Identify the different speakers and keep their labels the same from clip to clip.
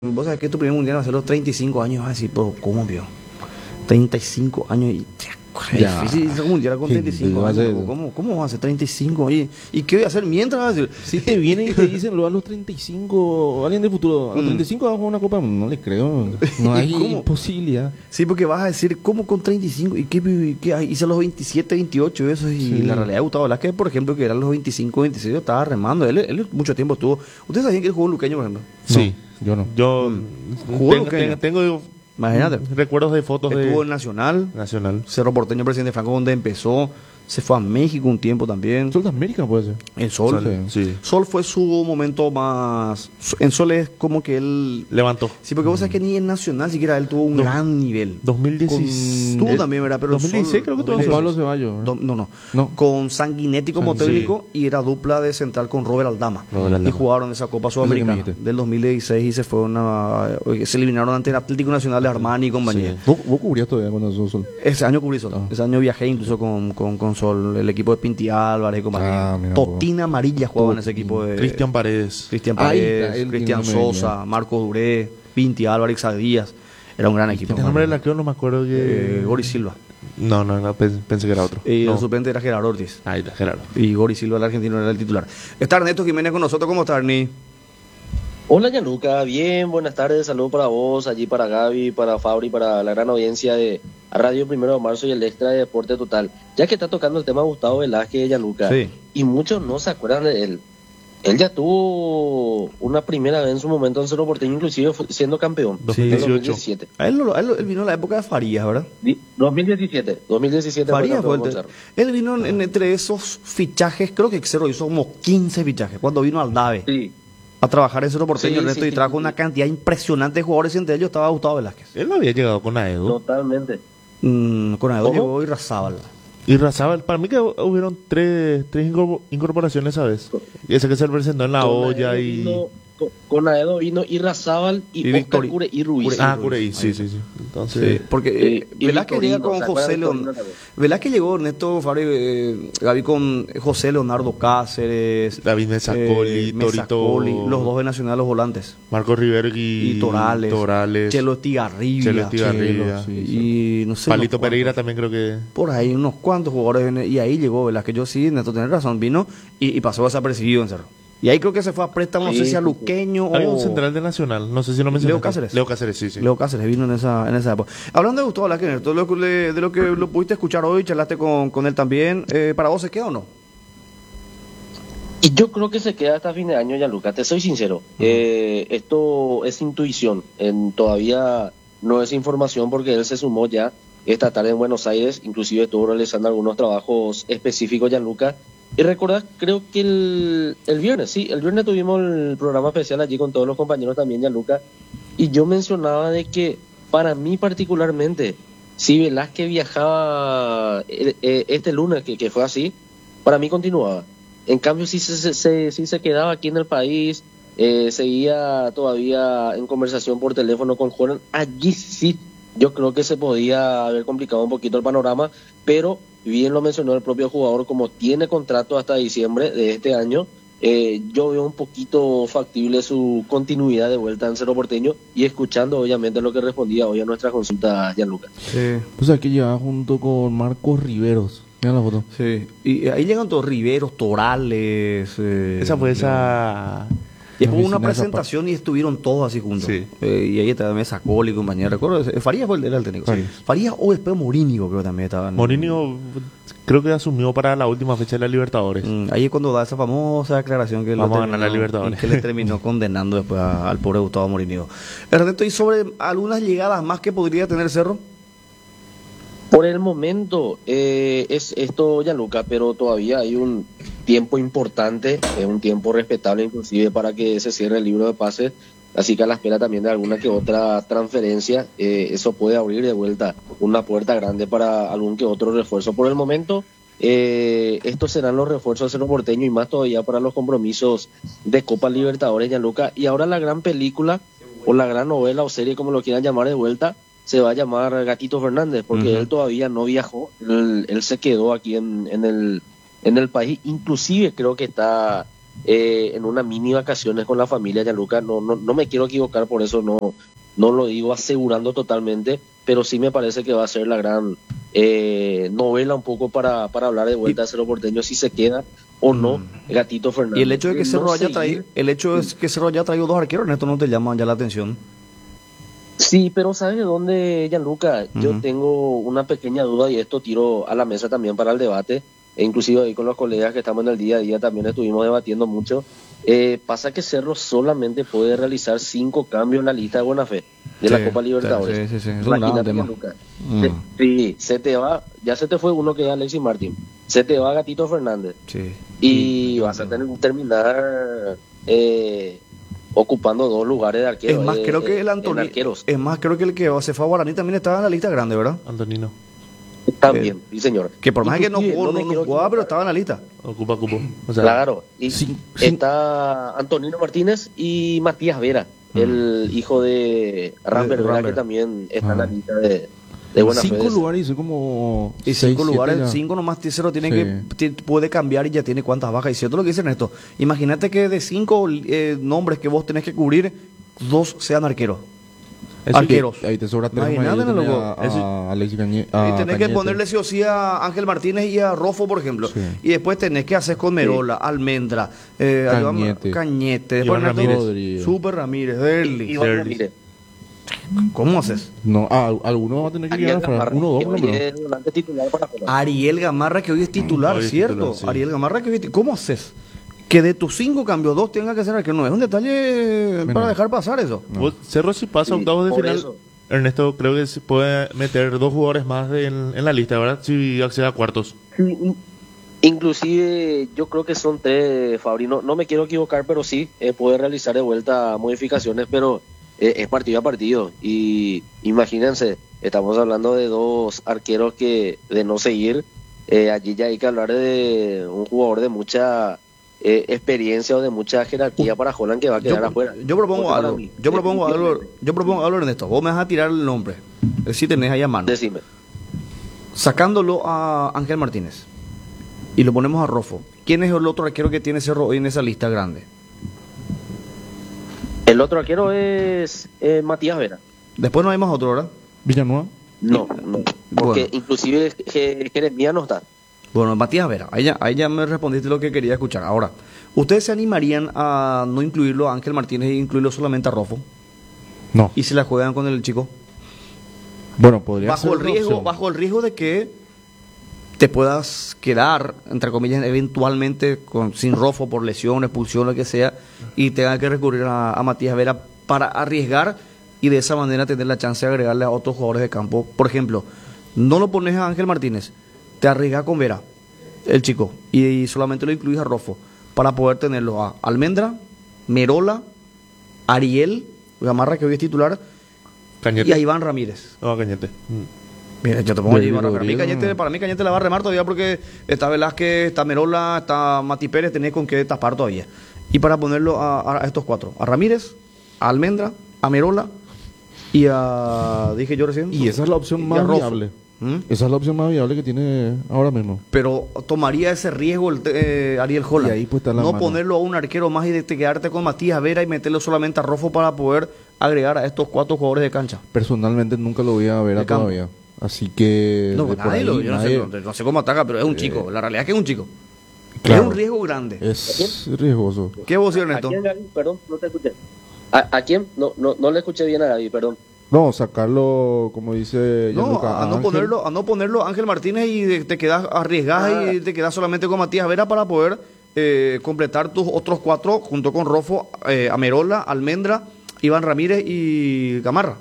Speaker 1: Vos sabés que tu primer mundial va a ser los 35 años, así, pero ¿cómo, vio? 35 años y... Es
Speaker 2: Ya.
Speaker 1: difícil irse a un mundial con
Speaker 2: Sí,
Speaker 1: 35
Speaker 2: va a
Speaker 1: años.
Speaker 2: ser-
Speaker 1: Loco. ¿Cómo vas a hacer 35? Oye, ¿y qué voy a hacer mientras? Vas a decir,
Speaker 2: Si te vienen y te dicen, lo a los 35, alguien del futuro, a los 35 vamos a jugar una copa, no le creo. No hay
Speaker 1: ¿Cómo?
Speaker 2: posibilidad.
Speaker 1: Sí, porque vas a decir, ¿cómo con 35? ¿Y qué hay? Hice los 27, 28 eso. Y
Speaker 2: Sí.
Speaker 1: la realidad de Gustavo Velázquez, por ejemplo, que eran los 25, 26, yo estaba remando. Él mucho tiempo estuvo. ¿Ustedes sabían que él jugó en Luqueño, por ejemplo?
Speaker 2: Sí, yo no.
Speaker 3: Yo
Speaker 1: Jugó
Speaker 3: tengo,
Speaker 1: Luqueño.
Speaker 3: tengo
Speaker 1: Imagínate.
Speaker 3: recuerdos de fotos
Speaker 1: Estuvo
Speaker 3: de
Speaker 1: en Nacional,
Speaker 3: Nacional.
Speaker 1: Cerro Porteño, Presidente Franco, donde empezó. Se fue a México un tiempo también.
Speaker 2: Sol de América puede ser.
Speaker 1: En Sol.
Speaker 2: Sol,
Speaker 3: Sí.
Speaker 1: Sol fue su momento más... En Sol es como que él...
Speaker 3: Levantó.
Speaker 1: Sí, porque vos sabés que ni en Nacional siquiera él tuvo un gran nivel.
Speaker 3: 2016.
Speaker 1: Tú también, ¿verdad? Pero en
Speaker 3: 2016
Speaker 1: Sol-
Speaker 3: creo que tuvo
Speaker 2: Con
Speaker 1: 2016.
Speaker 2: Pablo Ceballos. ¿verdad?
Speaker 1: No.
Speaker 2: No.
Speaker 1: Con Sanguinetti como
Speaker 2: Sanguinetti.
Speaker 1: técnico y era dupla de central con Robert Aldama.
Speaker 3: Robert Aldama.
Speaker 1: Y jugaron esa Copa Sudamericana
Speaker 2: Eso que me dijiste.
Speaker 1: del 2016 y se eliminaron ante el Atlético Nacional de Armani y compañía.
Speaker 2: ¿Vos cubrías todavía cuando sos Sol?
Speaker 1: Ese año cubrí Sol.
Speaker 2: Ah.
Speaker 1: Ese año viajé incluso con Sol, el equipo de Pinti Álvarez y compañía.
Speaker 2: Ah, mira,
Speaker 1: Totina Amarilla jugaba en ese equipo de
Speaker 3: Cristian Paredes.
Speaker 1: Cristian
Speaker 2: Ahí
Speaker 1: Paredes,
Speaker 2: está, el
Speaker 1: Cristian
Speaker 2: que no me
Speaker 1: Sosa, Marco Duré, Pinti Álvarez, Xavi Díaz. Era un gran equipo.
Speaker 3: El nombre del arquero no me acuerdo que...
Speaker 1: Gori Silva.
Speaker 3: No, pensé que era otro.
Speaker 1: Y
Speaker 3: No.
Speaker 1: el suplente era Gerardo Ortiz.
Speaker 3: Ahí está, Gerardo.
Speaker 1: Y Gori Silva, el argentino, era el titular. Está Ernesto Jiménez con nosotros. ¿Cómo está, Ernie?
Speaker 4: Hola Gianluca, bien, buenas tardes, saludos para vos, allí para Gaby, para Fabri, para la gran audiencia de Radio Primero de Marzo y el Extra de Deporte Total. Ya que está tocando el tema Gustavo Velázquez, Gianluca,
Speaker 1: Sí.
Speaker 4: y muchos no se acuerdan de él. Él ya tuvo una primera vez en su momento en Cerro Porteño, inclusive siendo campeón.
Speaker 1: Sí.
Speaker 4: En
Speaker 3: 2018.
Speaker 4: 2017.
Speaker 1: Él vino en la época de Farías, ¿verdad?
Speaker 4: 2017
Speaker 1: Farías fue
Speaker 4: campeón
Speaker 1: el
Speaker 4: con Cerro.
Speaker 1: Él vino entre esos fichajes, creo que Cerro hizo como 15 fichajes, cuando vino al DAVE
Speaker 4: Sí,
Speaker 1: a trabajar en Cerro Porteño,
Speaker 4: Sí,
Speaker 1: Ernesto,
Speaker 4: sí,
Speaker 1: y
Speaker 4: sí,
Speaker 1: trajo
Speaker 4: sí.
Speaker 1: una cantidad impresionante de jugadores y entre ellos estaba Gustavo Velázquez.
Speaker 3: Él no había llegado con Aedo.
Speaker 4: totalmente.
Speaker 1: Con Aedo
Speaker 4: ¿Cómo?
Speaker 1: llegó Irrazábal.
Speaker 3: Y Razábal, para mí que hubieron tres incorporaciones esa vez. Y ese que se presentó en la olla y...
Speaker 4: Con Aedo vino Irrazábal y
Speaker 1: Y
Speaker 4: Oscar
Speaker 1: Victori-
Speaker 4: Cure y Ruiz.
Speaker 3: Ah, Cureí, sí. Entonces...
Speaker 1: Sí, porque
Speaker 4: y
Speaker 1: Velázquez llega
Speaker 4: Victorino,
Speaker 1: con
Speaker 4: ¿se acuerdan
Speaker 1: José
Speaker 4: de
Speaker 1: León.
Speaker 4: Victorino también?
Speaker 1: Velázquez llegó, Ernesto, Fabri, Gaby, con José Leonardo Cáceres,
Speaker 3: David Mesacoli,
Speaker 1: Mesacoli,
Speaker 3: Torito...
Speaker 1: los dos de Nacional, los volantes.
Speaker 3: Marco Rivero
Speaker 1: Y Torales, Chelo Estigarribia,
Speaker 3: Chelo Estigarribia.
Speaker 1: y no sé.
Speaker 3: Palito
Speaker 1: unos
Speaker 3: Pereira
Speaker 1: cuantos.
Speaker 3: también creo que...
Speaker 1: Por ahí unos cuantos jugadores, y ahí llegó Velázquez. Yo sí, Ernesto, tenés razón, vino y pasó desapercibido en Cerro. Y ahí creo que se fue a préstamo, no
Speaker 4: Sí,
Speaker 1: sé si a
Speaker 4: sí, sí.
Speaker 1: Luqueño
Speaker 3: Había
Speaker 1: o...
Speaker 3: un central de Nacional, no sé si lo mencionaste.
Speaker 1: Leo Cáceres.
Speaker 3: Leo Cáceres, sí.
Speaker 1: Leo Cáceres vino en esa época. Hablando de Gustavo Velázquez, Ernesto, de lo que lo pudiste escuchar hoy, charlaste con él también, ¿para vos se queda o no?
Speaker 4: Y yo creo que se queda hasta fin de año, Gianluca, te soy sincero. Esto es intuición, todavía no es información porque él se sumó ya esta tarde en Buenos Aires, inclusive estuvo realizando algunos trabajos específicos, Gianluca. Y recordás, creo que el viernes tuvimos el programa especial allí con todos los compañeros también, Gianluca, y yo mencionaba de que para mí particularmente, si Velázquez viajaba este lunes, que fue así, para mí continuaba. En cambio, si se quedaba aquí en el país, seguía todavía en conversación por teléfono con Jordan, allí sí, yo creo que se podía haber complicado un poquito el panorama, pero bien lo mencionó el propio jugador, como tiene contrato hasta diciembre de este año, yo veo un poquito factible su continuidad de vuelta en Cerro Porteño y escuchando obviamente lo que respondía hoy a nuestra consulta, Gianluca.
Speaker 1: Sí.
Speaker 2: Pues aquí llevaba junto con Marcos Riveros. Mira la foto.
Speaker 1: Sí. Y ahí llegan todos Riveros, Torales.
Speaker 3: Esa fue esa...
Speaker 1: Y hubo una
Speaker 2: Oficina de
Speaker 1: presentación y estuvieron todos así juntos.
Speaker 3: Sí.
Speaker 1: Y ahí estaba Mesacoli y compañía. Recuerdo, Farías era el técnico.
Speaker 2: Farías.
Speaker 1: Farías o después Mourinho, creo que también estaban.
Speaker 3: Mourinho creo que asumió para la última fecha de la Libertadores.
Speaker 1: Ahí es cuando da esa famosa declaración que
Speaker 3: Vamos a
Speaker 1: lo
Speaker 3: ganar la
Speaker 1: terminó-
Speaker 3: Libertadores.
Speaker 1: y que le terminó condenando después al pobre Gustavo Mourinho. Ernesto, ¿y sobre algunas llegadas más que podría tener Cerro?
Speaker 4: Por el momento es esto, Gianluca, pero todavía hay un tiempo importante, un tiempo respetable inclusive para que se cierre el libro de pases, así que a la espera también de alguna que otra transferencia, eso puede abrir de vuelta una puerta grande para algún que otro refuerzo. Por el momento, estos serán los refuerzos de Cerro Porteño y más todavía para los compromisos de Copa Libertadores, Gianluca. Y ahora la gran película, o la gran novela o serie, como lo quieran llamar de vuelta, se va a llamar Gatito Fernández, porque él todavía no viajó, él se quedó aquí en el país, inclusive creo que está en una mini vacaciones con la familia, Gianluca. No me quiero equivocar, por eso no lo digo asegurando totalmente, pero sí me parece que va a ser la gran novela un poco para hablar de vuelta a Cerro Porteño, si se queda o no Gatito Fernández.
Speaker 1: Y el hecho de que Cerro
Speaker 4: No
Speaker 1: haya
Speaker 4: seguir-
Speaker 1: traído, el hecho es que Cerro haya traído dos arqueros, Ernesto, no te llama ya la atención.
Speaker 4: Sí, pero ¿sabes de dónde, Gianluca? Yo
Speaker 1: Ujú.
Speaker 4: tengo una pequeña duda y esto tiro a la mesa también para el debate, e inclusive ahí con los colegas que estamos en el día a día también estuvimos debatiendo mucho. Pasa que Cerro solamente puede realizar 5 cambios en la lista de buena fe de la
Speaker 1: Sí,
Speaker 4: Copa Libertadores.
Speaker 1: sí, es un gran
Speaker 4: Imagínate,
Speaker 1: tema.
Speaker 4: Gianluca.
Speaker 1: Mm.
Speaker 4: Sí, se te va, ya se te fue uno que es Alexis Martín, se te va Gatito Fernández
Speaker 1: Sí.
Speaker 4: y vas a tener que terminar ocupando 2 lugares de arquero.
Speaker 1: Es más, creo que el
Speaker 4: en
Speaker 1: Antonio,
Speaker 4: arqueros.
Speaker 1: es más, creo que el que se fue a Guaraní también estaba en la lista grande, ¿verdad?
Speaker 3: Antonino.
Speaker 4: También, sí señor.
Speaker 1: Que por más que no
Speaker 4: Inclusive,
Speaker 1: jugó,
Speaker 4: me
Speaker 1: no
Speaker 4: quiero
Speaker 1: jugaba, pero
Speaker 4: equivocar.
Speaker 1: estaba en la lista.
Speaker 3: Ocupa cupo. O sea,
Speaker 4: Claro, y
Speaker 2: Sí,
Speaker 4: está Antonino Martínez y Matías Vera, el hijo de Rambert Vera,
Speaker 1: Rambert.
Speaker 4: que también está en la lista de buena fe.
Speaker 2: 5 lugares y soy como.
Speaker 1: Y
Speaker 2: 6,
Speaker 1: 5 lugares,
Speaker 2: 7 ya.
Speaker 1: 5 nomás Cero tiene
Speaker 2: Sí.
Speaker 1: puede cambiar y ya tiene cuántas bajas. Y cierto lo que dicen esto. Imagínate que de 5 nombres que vos tenés que cubrir, 2 sean arqueros.
Speaker 3: eso
Speaker 1: Arqueros.
Speaker 2: Ahí te sobra 3.
Speaker 1: Imagínate, loco.
Speaker 2: A Alexis
Speaker 1: Y tenés que ponerle sí o sí a Ángel Martínez y a Rofo, por ejemplo.
Speaker 2: Sí.
Speaker 1: Y después tenés que hacer con Merola, Almendra, Cañete. Después
Speaker 3: Iván
Speaker 1: Ernesto,
Speaker 3: Ramírez.
Speaker 2: Rodríguez.
Speaker 1: Super Ramírez, Derli.
Speaker 4: Iván
Speaker 3: Derlis.
Speaker 4: Ramírez.
Speaker 1: ¿Cómo haces?
Speaker 2: No, alguno va a tener que
Speaker 4: Ariel
Speaker 2: llegar afuera.
Speaker 4: Gamarra,
Speaker 2: 1 o 2
Speaker 4: que
Speaker 2: por lo
Speaker 4: hoy
Speaker 2: menos.
Speaker 4: es volante titular para jugar.
Speaker 1: Ariel Gamarra, que hoy es titular,
Speaker 3: Hoy es
Speaker 1: ¿cierto?
Speaker 3: titular, sí.
Speaker 1: Ariel Gamarra, que hoy es ¿cómo haces? Que de tus 5 cambios, 2 tenga que ser arquero. No es un detalle
Speaker 2: Menor.
Speaker 1: para dejar pasar eso.
Speaker 3: Vos, Cerro si pasa a
Speaker 4: Sí,
Speaker 3: octavos de
Speaker 4: por
Speaker 3: final,
Speaker 4: eso.
Speaker 3: Ernesto, creo que se puede meter 2 jugadores más en la lista, ¿verdad? Si accede a cuartos.
Speaker 4: Sí, inclusive yo creo que son 3, Fabri, no me quiero equivocar, pero sí, puede realizar de vuelta modificaciones, pero es partido a partido. Y imagínense, estamos hablando de 2 arqueros que de no seguir, allí ya hay que hablar de un jugador de mucha experiencia o de mucha jerarquía para Holland que va a quedar afuera.
Speaker 1: Yo propongo
Speaker 4: Porque para
Speaker 1: algo.
Speaker 4: mí,
Speaker 1: Yo propongo algo,
Speaker 4: definitivamente.
Speaker 1: Ernesto. Vos me vas a tirar el nombre. Si tenés ahí a mano.
Speaker 4: Decime.
Speaker 1: Sacándolo a Ángel Martínez y lo ponemos a Rofo. ¿Quién es el otro arquero que tiene Cerro hoy en esa lista grande?
Speaker 4: El otro arquero es Matías Vera.
Speaker 1: Después no hay más otro, ¿verdad?
Speaker 2: Villanueva.
Speaker 4: No, porque
Speaker 1: Bueno.
Speaker 4: inclusive Jeremías no está.
Speaker 1: Bueno, Matías Vera, ahí ya me respondiste lo que quería escuchar. Ahora, ¿ustedes se animarían a no incluirlo a Ángel Martínez e incluirlo solamente a Rofo?
Speaker 2: No.
Speaker 1: ¿Y se la juegan con el chico?
Speaker 2: Bueno, podría ser
Speaker 1: Bajo el
Speaker 2: una
Speaker 1: riesgo,
Speaker 2: opción.
Speaker 1: bajo el riesgo de que te puedas quedar, entre comillas, eventualmente sin Rofo por lesión, expulsión, lo que sea, y tengas que recurrir a Matías Vera para arriesgar y de esa manera tener la chance de agregarle a otros jugadores de campo. Por ejemplo, no lo pones a Ángel Martínez, te arriesgas con Vera, el chico, y solamente lo incluyes a Rofo para poder tenerlo a Almendra, Merola, Ariel Gamarra, que hoy es titular,
Speaker 3: Cañete.
Speaker 1: y a Iván Ramírez.
Speaker 3: No, Cañete.
Speaker 1: Mira, yo te pongo allí,
Speaker 2: Rodrigo,
Speaker 1: para mí,
Speaker 2: Rodrigo.
Speaker 1: para mí Cañete la va a remar todavía porque está Velázquez, está Merola, está Mati Pérez, tenés con qué tapar todavía. Y para ponerlo a estos 4, a Ramírez, a Almendra, a Merola y a, dije yo recién.
Speaker 2: Y esa es la
Speaker 1: y
Speaker 2: opción
Speaker 1: a
Speaker 2: más
Speaker 1: Rofo.
Speaker 2: viable.
Speaker 1: ¿Mm?
Speaker 2: Esa es la opción más viable que tiene ahora mismo.
Speaker 1: Pero tomaría ese riesgo Ariel Holland.
Speaker 2: Y ahí pues está la
Speaker 1: no
Speaker 2: mano.
Speaker 1: ponerlo a un arquero más y quedarte con Matías Vera y meterlo solamente a Rofo para poder agregar a estos 4 jugadores de cancha.
Speaker 2: Personalmente nunca lo voy a ver
Speaker 1: De
Speaker 2: a
Speaker 1: campo.
Speaker 2: todavía. Así que.
Speaker 1: No,
Speaker 2: de por
Speaker 1: nadie
Speaker 2: ahí,
Speaker 1: yo
Speaker 2: nadie-
Speaker 1: no sé cómo ataca, pero es un chico. La realidad es que es un chico.
Speaker 2: Claro.
Speaker 1: Es un riesgo grande.
Speaker 2: Es riesgoso.
Speaker 1: ¿Qué vos,
Speaker 4: ¿A
Speaker 1: Ernesto?
Speaker 4: quién, Gaby? Perdón, no te escuché. ¿A quién? No le escuché bien a Gaby, perdón.
Speaker 2: No, sacarlo, como dice
Speaker 1: No,
Speaker 2: Gianluca,
Speaker 1: a no
Speaker 2: Ángel.
Speaker 1: ponerlo Ángel Martínez y te quedas arriesgado y te quedas solamente con Matías Vera para poder completar tus otros 4 junto con Rofo, Amerola, Almendra, Iván Ramírez y Gamarra.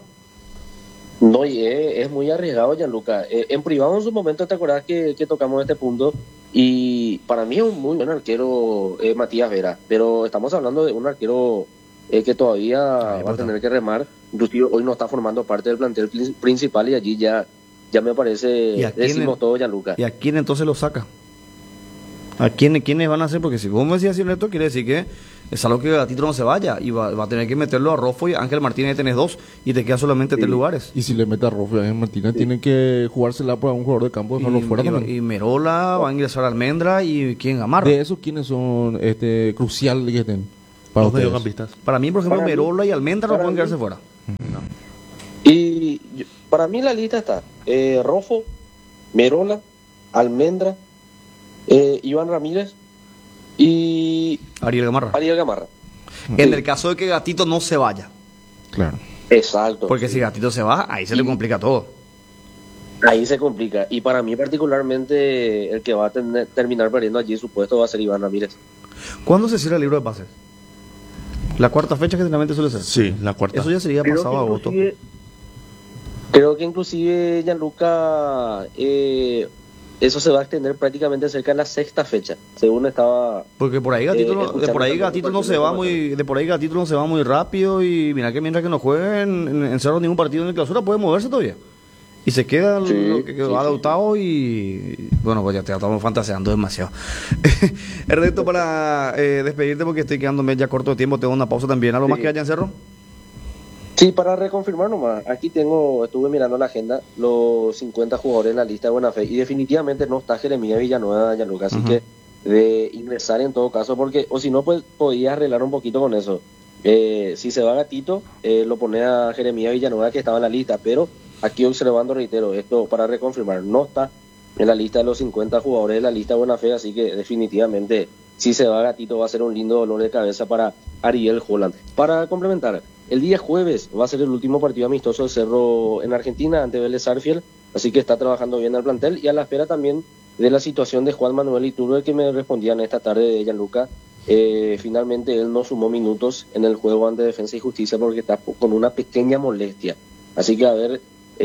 Speaker 4: No, y es muy arriesgado, Gianluca. En privado en su momento te acordás que tocamos este punto y para mí es un muy buen arquero Matías Vera, pero estamos hablando de un arquero que todavía va a tener que remar. Inclusive hoy no está formando parte del plantel principal y allí ya me parece,
Speaker 1: ¿Y a quién
Speaker 4: decimos todo, Gianluca.
Speaker 1: ¿Y a quién entonces lo saca? ¿A quiénes van a hacer? Porque si vos me decías así, Ernesto, quiere decir que Es algo que Gatito no se vaya y va a tener que meterlo a Rofo y Ángel Martínez, tenés dos y te quedan solamente 3 lugares.
Speaker 2: Y si le mete a Rofo y a Martínez, tiene que jugársela por un jugador de campo, dejarlo fuera también.
Speaker 1: Y Merola, va a ingresar Almendra y ¿quién? Gamarra.
Speaker 2: De esos, ¿quiénes son crucial que estén para
Speaker 3: Los
Speaker 2: ustedes?
Speaker 3: mediocampistas.
Speaker 1: Para mí, por ejemplo,
Speaker 4: Para mí-
Speaker 1: Merola y Almendra no
Speaker 4: para
Speaker 1: pueden
Speaker 4: mí-
Speaker 1: quedarse fuera.
Speaker 4: Y para mí la lista está Rofo, Merola, Almendra, Iván Ramírez y
Speaker 1: Ariel Gamarra.
Speaker 4: Ariel Gamarra.
Speaker 1: En el caso de que Gatito no se vaya.
Speaker 2: Claro.
Speaker 4: Exacto.
Speaker 1: Porque si Gatito se va, ahí se le complica todo.
Speaker 4: Ahí se complica. Y para mí particularmente el que va a terminar perdiendo allí su puesto va a ser Iván Ramírez.
Speaker 1: ¿Cuándo se cierra el libro de pases? La cuarta fecha que generalmente suele ser.
Speaker 3: Sí, la cuarta.
Speaker 1: Eso ya sería
Speaker 4: Creo
Speaker 1: pasado
Speaker 4: que
Speaker 1: agosto.
Speaker 4: Creo que inclusive Gianluca, eso se va a extender prácticamente cerca de la sexta fecha, según estaba.
Speaker 1: Porque por ahí Gatito, de por ahí
Speaker 4: escuchando
Speaker 1: Gatito no se va muy, de por ahí Gatito no se va muy rápido y mira que mientras que no juegue en Cerro ningún partido en el clausura puede moverse todavía. Y se queda
Speaker 4: Sí,
Speaker 1: lo que quedó
Speaker 4: sí,
Speaker 1: adoptado y bueno, pues ya te estamos fantaseando demasiado. Ernesto, para despedirte porque estoy quedándome ya corto de tiempo, tengo una pausa también. ¿Algo más
Speaker 4: Sí.
Speaker 1: que haya en Cerro?
Speaker 4: Sí, para reconfirmar nomás, aquí estuve mirando la agenda, los 50 jugadores en la lista de buena fe y definitivamente no está Jeremías Villanueva, Gianluca, así que de ingresar en todo caso, porque o si no, pues podías arreglar un poquito con eso. Si se va Gatito, lo pone a Jeremías Villanueva que estaba en la lista, pero aquí observando, reitero, esto para reconfirmar, no está en la lista de los 50 jugadores de la lista de buena fe, así que definitivamente si se va Gatito va a ser un lindo dolor de cabeza para Ariel Holland. Para complementar, el día jueves va a ser el último partido amistoso de Cerro en Argentina ante Vélez Sarsfield, así que está trabajando bien el plantel y a la espera también de la situación de Juan Manuel Iturbe, que me respondían esta tarde de Gianluca. Finalmente él no sumó minutos en el juego ante Defensa y Justicia porque está con una pequeña molestia, así que a ver,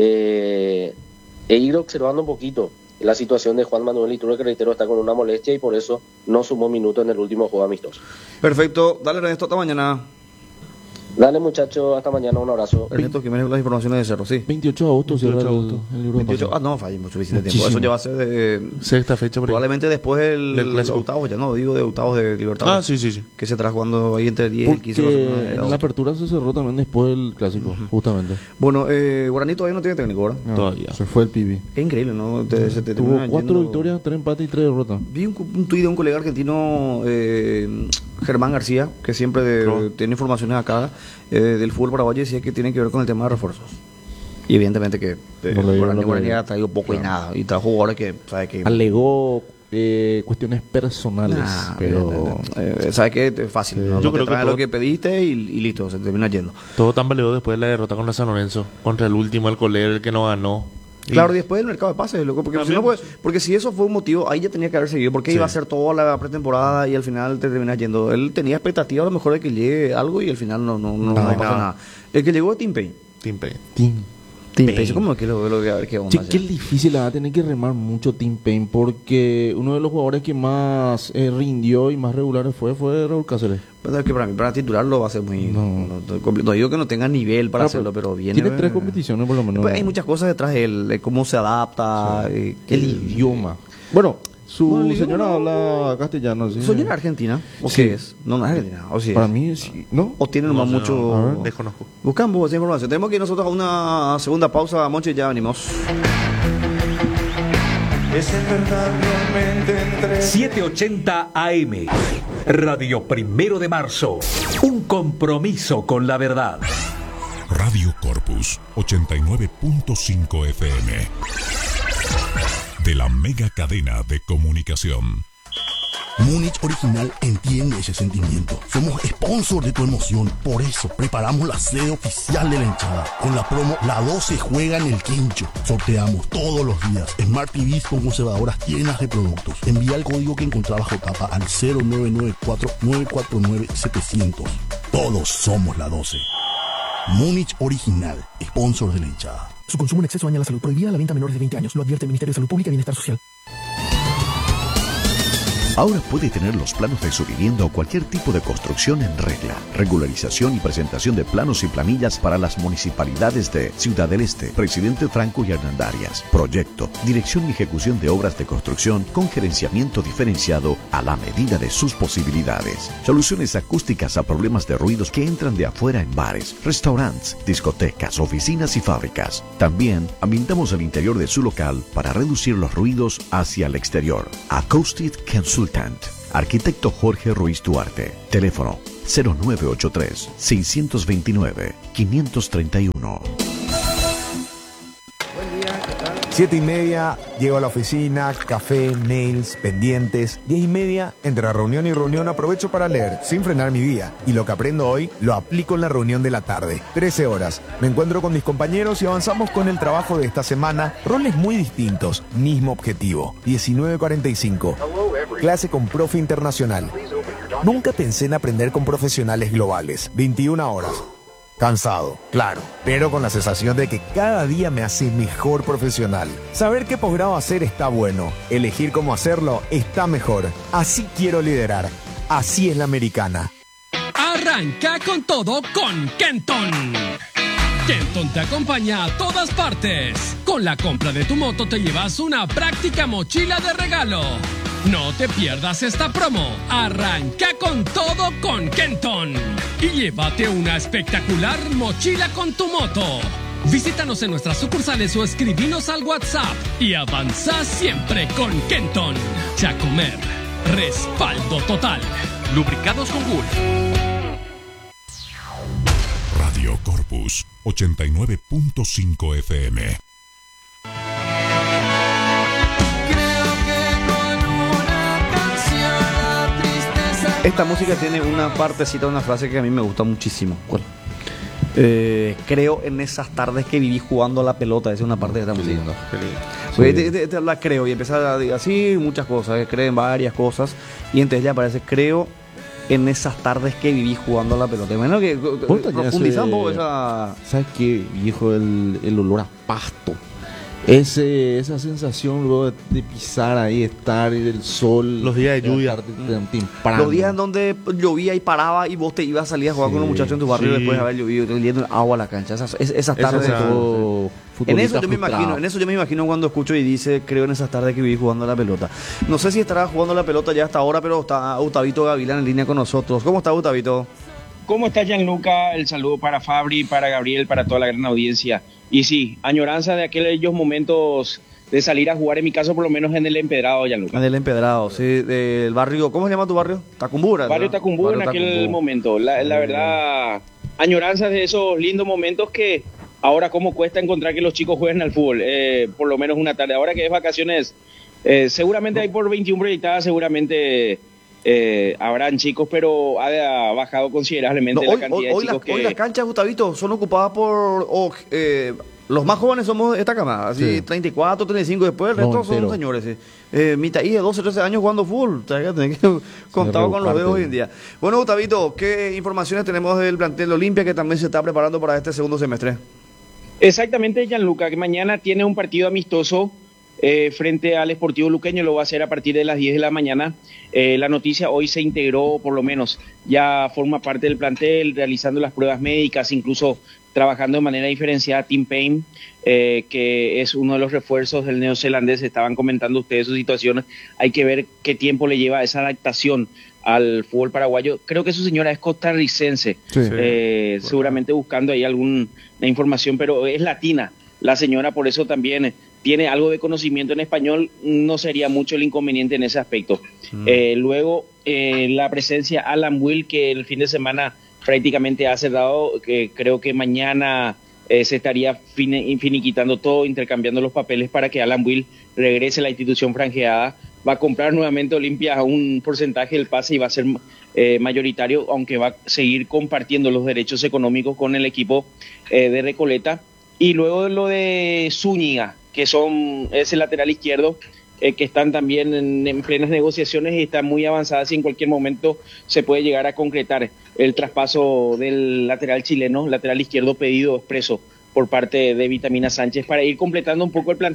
Speaker 4: ir observando un poquito la situación de Juan Manuel Iturbe, que reitero está con una molestia y por eso no sumó minutos en el último juego amistoso.
Speaker 1: Perfecto, dale Ernesto, hasta mañana.
Speaker 4: Dale muchachos, hasta mañana, un abrazo.
Speaker 1: Ernesto Jiménez con las informaciones de Cerro, sí.
Speaker 2: 28 de agosto cierra
Speaker 3: 28 de agosto.
Speaker 2: el libro de
Speaker 1: 28,
Speaker 2: pases.
Speaker 1: no, fallé mucho suficiente tiempo.
Speaker 2: Muchísimo.
Speaker 1: Eso ya va a ser de,
Speaker 3: Sexta fecha. por ahí.
Speaker 1: probablemente después
Speaker 3: Del
Speaker 1: del
Speaker 3: clásico.
Speaker 1: octavos, ya no, digo de octavos de Libertadores.
Speaker 3: Ah, sí, sí, sí.
Speaker 1: Que se estará jugando ahí entre 10 y 15
Speaker 2: Porque
Speaker 1: de
Speaker 2: en
Speaker 1: agosto.
Speaker 2: la apertura se cerró también después del clásico, justamente.
Speaker 1: Bueno, Guaraní todavía no tiene técnico, ¿verdad?
Speaker 2: No,
Speaker 3: Todavía.
Speaker 2: Se fue el pibi.
Speaker 1: Es increíble, ¿no? Se te
Speaker 2: Tuvo
Speaker 1: termina
Speaker 2: 4
Speaker 1: yendo-
Speaker 2: victorias, 3 empates y 3 derrotas.
Speaker 1: Vi un tuit de un colega argentino, Germán García, que siempre tiene informaciones acá del fútbol paraguayo, decía que tiene que ver con el tema de refuerzos. Y evidentemente que
Speaker 2: No le digo lo que
Speaker 1: Guaraní
Speaker 2: digo.
Speaker 1: ha traído poco y nada. Y trajo jugadores que, ¿sabe que
Speaker 2: Alegó cuestiones personales, pero
Speaker 1: ¿sabes qué? Es fácil. No,
Speaker 3: Yo
Speaker 1: no te
Speaker 3: creo que
Speaker 1: traen
Speaker 3: todo-
Speaker 1: lo que pediste y listo, se termina yendo.
Speaker 3: Todo tambaleó después de la derrota contra San Lorenzo. Contra el último, el Coler, el que no ganó. Y-
Speaker 1: Claro, y después del mercado de pases, loco, porque si,
Speaker 3: También.
Speaker 1: no, pues, porque si eso fue un motivo, ahí ya tenía que haber seguido, porque
Speaker 3: Sí.
Speaker 1: iba a ser toda la pretemporada y al final te terminas yendo. Él tenía expectativa a lo mejor de que llegue algo y al final no pasa
Speaker 3: nada.
Speaker 1: nada. El que llegó es Tim Payne.
Speaker 3: Tim Payne.
Speaker 1: Tim Payne, ¿cómo es que lo que a ver qué onda?
Speaker 2: Che, qué difícil va a tener que remar mucho Tim Payne, porque uno de los jugadores que más rindió y más regulares fue Raúl Cáceres.
Speaker 1: Pero es que para titularlo va a ser muy...
Speaker 2: No.
Speaker 1: No digo que no tenga nivel para
Speaker 2: Ah,
Speaker 1: hacerlo, pero viene...
Speaker 2: Tiene 3 competiciones por lo menos.
Speaker 1: Pues hay muchas cosas detrás de él, de cómo se adapta.
Speaker 2: El idioma. Bueno, su
Speaker 1: Bueno, el idioma
Speaker 2: señora
Speaker 1: no-
Speaker 2: habla castellano. ¿Sí?
Speaker 1: ¿Soy en Argentina? ¿O
Speaker 2: Sí.
Speaker 1: qué es? No, no es Argentina. ¿O sí es?
Speaker 2: Para mí, sí. ¿No?
Speaker 1: ¿O tiene nomás
Speaker 3: No,
Speaker 1: mucho...?
Speaker 2: a ver.
Speaker 3: Desconozco.
Speaker 1: Buscamos esa información. Tenemos que ir nosotros a una segunda pausa, Moncho, y ya venimos.
Speaker 5: 780 AM. Radio Primero de Marzo. Un compromiso con la verdad.
Speaker 6: Radio Corpus 89.5 FM. De la mega cadena de comunicación.
Speaker 7: Múnich Original entiende ese sentimiento. Somos sponsor de tu emoción. Por eso preparamos la sede oficial de la hinchada. Con la promo La 12 juega en el quincho. Sorteamos todos los días Smart TVs con conservadoras llenas de productos. Envía el código que encontrás bajo tapa al 0994-949-700. Todos somos la 12. Múnich Original, sponsor de la hinchada.
Speaker 8: Su consumo en exceso daña la salud. Prohibida la venta a menores de 20 años. Lo advierte el Ministerio de Salud Pública y Bienestar Social. Ahora puede tener los planos de su vivienda o cualquier tipo de construcción en regla. Regularización y presentación de planos y planillas para las municipalidades de Ciudad del Este, Presidente Franco y Hernandarias. Proyecto, dirección y ejecución de obras de construcción con gerenciamiento diferenciado a la medida de sus posibilidades. Soluciones acústicas a problemas de ruidos que entran de afuera en bares, restaurantes, discotecas, oficinas y fábricas. También ambientamos el interior de su local para reducir los ruidos hacia el exterior. Acoustic Consultant. Arquitecto Jorge Ruiz Duarte. Teléfono 0983-629-531.
Speaker 9: 7:30, llego a la oficina, café, mails, pendientes. 10:30, entre reunión y reunión aprovecho para leer, sin frenar mi día. Y lo que aprendo hoy, lo aplico en la reunión de la tarde. 13 horas, me encuentro con mis compañeros y avanzamos con el trabajo de esta semana. Roles muy distintos, mismo objetivo. 19:45, clase con profe internacional. Nunca pensé en aprender con profesionales globales. 21 horas. Cansado, claro, pero con la sensación de que cada día me hace mejor profesional. Saber qué posgrado hacer está bueno, elegir cómo hacerlo está mejor. Así quiero liderar, así es la americana.
Speaker 10: Arranca con todo con Kenton. Kenton te acompaña a todas partes. Con la compra de tu moto te llevas una práctica mochila de regalo. No te pierdas esta promo. Arranca con todo con Kenton y llévate una espectacular mochila con tu moto. Visítanos en nuestras sucursales o escribinos al WhatsApp y avanza siempre con Kenton. Chacomer, respaldo total. Lubricados con Gulf.
Speaker 6: Radio Corpus 89.5 FM.
Speaker 1: Esta música tiene una partecita, una frase que a mí me gusta muchísimo. ¿Cuál? Creo en esas tardes que viví jugando a la pelota. Esa es una parte de esta música. Pues la creo y empieza a decir así muchas cosas. Creo en varias cosas y entonces le aparece creo en esas tardes que viví jugando a la pelota. Bueno, que profundizamos esa...
Speaker 2: ¿Sabes qué, viejo? El olor a pasto. Esa sensación luego de pisar ahí, estar en el sol.
Speaker 3: Los días de lluvia.
Speaker 1: Los días en donde llovía y paraba y vos te ibas a salir a jugar con los muchachos en tu barrio después de haber llovido, leyendo agua a la cancha. Esas tardes. En eso yo me imagino cuando escucho y dice, creo en esas tardes que viví jugando a la pelota. No sé si estará jugando a la pelota ya hasta ahora, pero está Gustavito Gavilán en línea con nosotros. ¿Cómo está, Gustavito?
Speaker 11: ¿Cómo está, Gianluca? El saludo para Fabri, para Gabriel, para toda la gran audiencia. Y sí, añoranza de aquellos momentos de salir a jugar, en mi caso por lo menos en el Empedrado, Gianluca.
Speaker 1: En el Empedrado, sí, del barrio, ¿cómo se llama tu barrio? Tacumbura.
Speaker 11: Barrio Tacumbura en aquel momento. La verdad, añoranza de esos lindos momentos que ahora cómo cuesta encontrar que los chicos jueguen al fútbol, por lo menos una tarde. Ahora que es vacaciones, seguramente hay por 21 proyectadas, seguramente... habrán chicos, pero ha bajado considerablemente la cantidad de chicos que...
Speaker 1: Hoy las canchas, Gustavito, son ocupadas por... los más jóvenes somos de esta cama, así 34, 35, después el resto son señores. Mitad de 12, 13 años jugando fútbol, tenés que contado con los dedos hoy en día. Bueno, Gustavito, ¿qué informaciones tenemos del plantel Olimpia que también se está preparando para este segundo semestre?
Speaker 11: Exactamente, Gianluca, que mañana tiene un partido amistoso frente al Sportivo Luqueño, lo va a hacer a partir de las 10 de la mañana. La noticia hoy se integró, por lo menos ya forma parte del plantel, realizando las pruebas médicas, incluso trabajando de manera diferenciada Tim Payne, que es uno de los refuerzos del neozelandés. Estaban comentando ustedes su situación, hay que ver qué tiempo le lleva esa adaptación al fútbol paraguayo. Creo que su señora es costarricense, seguramente buscando ahí alguna información, pero es latina la señora, por eso también tiene algo de conocimiento en español, no sería mucho el inconveniente en ese aspecto. Luego, la presencia Alan Will, que el fin de semana prácticamente ha cerrado, que creo que mañana se estaría finiquitando todo, intercambiando los papeles para que Alan Will regrese a la institución franjeada. Va a comprar nuevamente Olimpia un porcentaje del pase y va a ser mayoritario, aunque va a seguir compartiendo los derechos económicos con el equipo de Recoleta. Y luego lo de Zúñiga, que es el lateral izquierdo, que están también en plenas negociaciones y están muy avanzadas y en cualquier momento se puede llegar a concretar el traspaso del lateral chileno, lateral izquierdo pedido expreso por parte de Vitamina Sánchez, para ir completando un poco el plantel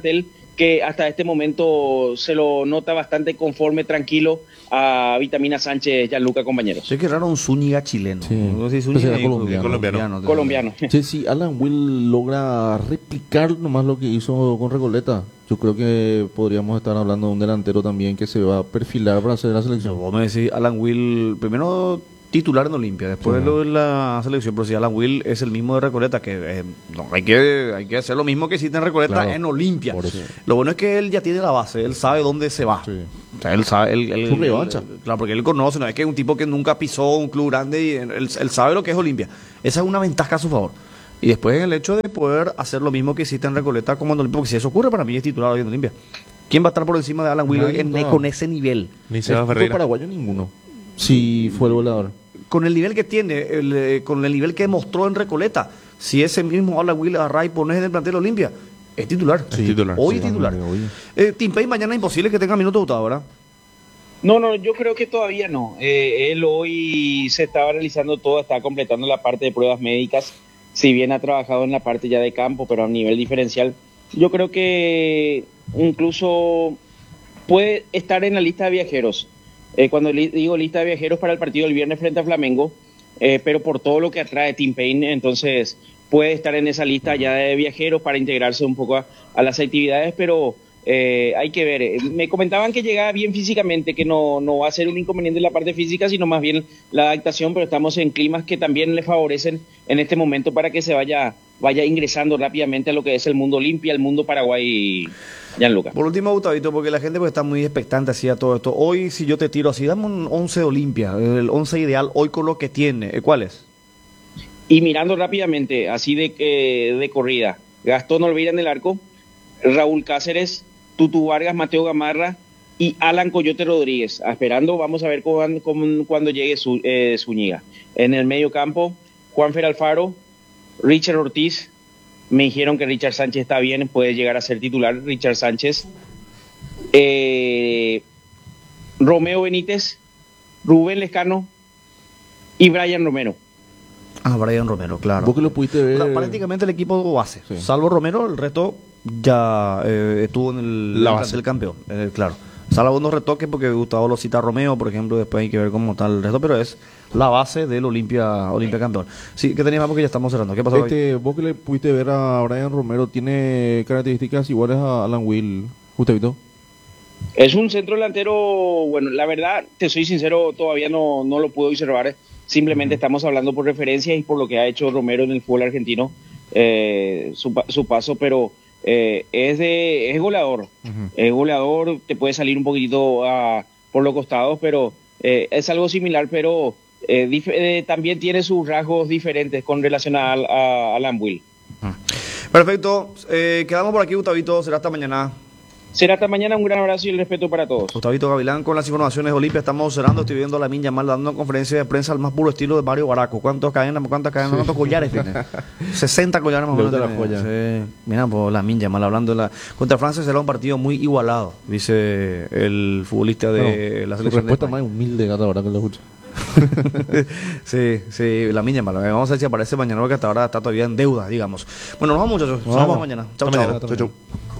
Speaker 11: que hasta este momento se lo nota bastante conforme, tranquilo a Vitamina Sánchez, Gianluca, compañeros.
Speaker 1: Sí, que raro un Zúñiga chileno.
Speaker 2: Sí.
Speaker 1: No sé si
Speaker 2: Pues
Speaker 1: Zúñiga
Speaker 2: era colombiano.
Speaker 11: Colombiano.
Speaker 2: Sí, sí, Alan Will logra replicar nomás lo que hizo con Recoleta. Yo creo que podríamos estar hablando de un delantero también que se va a perfilar para hacer la selección.
Speaker 1: Vos me decís, Alan Will, primero titular en Olimpia, después lo de la selección, pero si Alan Will es el mismo de Recoleta, que no, hay que hacer lo mismo que hiciste en Recoleta, claro, en Olimpia. Lo bueno es que él ya tiene la base, él sabe dónde se va. Sí. O sea, él sabe,
Speaker 2: su revancha.
Speaker 1: Claro, porque él conoce, no es que es un tipo que nunca pisó un club grande y él sabe lo que es Olimpia. Esa es una ventaja a su favor. Y después el hecho de poder hacer lo mismo que hiciste en Recoleta como en Olimpia, porque si eso ocurre, para mí es titular hoy en Olimpia. ¿Quién va a estar por encima de Alan Will con ese nivel?
Speaker 3: Ni Seba Ferreira.
Speaker 2: Paraguayo ninguno. Si fue el goleador.
Speaker 1: Con el nivel que tiene, con el nivel que mostró en Recoleta, si ese mismo Alan Will agarra y pones en el plantel Olimpia, es titular.
Speaker 3: Sí, titular.
Speaker 1: Hoy es titular. Timpey mañana es imposible que tenga minutos Gustavo, ¿verdad?
Speaker 11: No, yo creo que todavía no. Él hoy se estaba realizando todo, estaba completando la parte de pruebas médicas, si bien ha trabajado en la parte ya de campo, pero a nivel diferencial. Yo creo que incluso puede estar en la lista de viajeros. Cuando digo lista de viajeros para el partido del viernes frente a Flamengo, pero por todo lo que atrae Timpey, entonces puede estar en esa lista ya de viajeros para integrarse un poco a las actividades, pero hay que ver. Me comentaban que llegaba bien físicamente, que no va a ser un inconveniente en la parte física, sino más bien la adaptación, pero estamos en climas que también le favorecen en este momento para que se vaya ingresando rápidamente a lo que es el mundo Olimpia, el mundo Paraguay, Gianluca.
Speaker 1: Por último, Gustavito, porque la gente pues está muy expectante así a todo esto. Hoy, si yo te tiro así, dame un 11 de Olimpia, el 11 ideal hoy con lo que tiene. ¿Cuál es?
Speaker 11: Y mirando rápidamente, así de corrida, Gastón Olveira en el arco, Raúl Cáceres, Tutu Vargas, Mateo Gamarra y Alan Coyote Rodríguez. Esperando, vamos a ver cuando llegue Zúñiga. En el medio campo, Juanfer Alfaro, Richard Ortiz. Me dijeron que Richard Sánchez está bien, puede llegar a ser titular. Richard Sánchez, Romeo Benítez, Rubén Lescano y Brian Romero.
Speaker 1: Brian Romero, claro.
Speaker 2: ¿Vos que lo pudiste ver?
Speaker 1: Prácticamente el equipo base. Sí. Salvo Romero, el resto ya estuvo en la base del campeón. Claro. Salvo unos retoques porque Gustavo lo cita a Romeo, por ejemplo, después hay que ver cómo está el resto, pero es la base del Olimpia campeón. Sí, ¿qué teníamos? Porque ya estamos cerrando. ¿Qué pasó?
Speaker 2: Vos que le pudiste ver a Brian Romero, ¿tiene características iguales a Alan Will, Gustavito?
Speaker 11: Es un centro delantero, bueno, la verdad, te soy sincero, todavía no lo puedo observar. Simplemente estamos hablando por referencias y por lo que ha hecho Romero en el fútbol argentino, su paso, pero es goleador. Es goleador, te puede salir un poquitito por los costados, pero es algo similar, pero también tiene sus rasgos diferentes con relación a Alan Will.
Speaker 1: Perfecto, quedamos por aquí, Gustavito, será hasta mañana.
Speaker 11: Será hasta mañana, un gran abrazo y el respeto para todos.
Speaker 1: Gustavito Gavilán con las informaciones de Olimpia. Estamos cerrando, estoy viendo a Lamin Yamal dando una conferencia de prensa al más puro estilo de Mario Baraco. ¿Cuántos collares tiene? 60 collares más o menos. Sí. Mira, pues Lamin Yamal hablando contra Francia será un partido muy igualado, dice el futbolista de la selección.
Speaker 2: Su respuesta más humilde, Gata, ahora que lo escucho.
Speaker 1: sí, Lamin Yamal. Vamos a ver si aparece mañana porque hasta ahora está todavía en deuda, digamos. Bueno, nos vamos, muchachos. Nos vemos mañana. Chau.